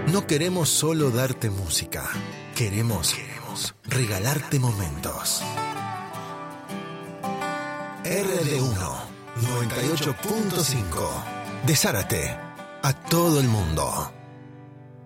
No queremos solo darte música, queremos regalarte momentos. RD1 98.5 de Zárate a todo el mundo.